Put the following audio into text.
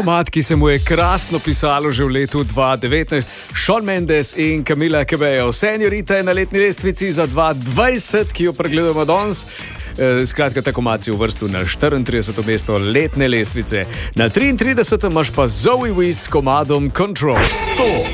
komad, ki se mu je krasno pisalo že v letu 2019. Shawn Mendes in Camila Cabello. Señorita je na letni lestvici za 2020, ki jo pregledujemo danes. Skratka, ta komad si uvrstil na 34. mesto letne lestvice. Na 33. imaš pa Zoe Wiz s komadom Control. 100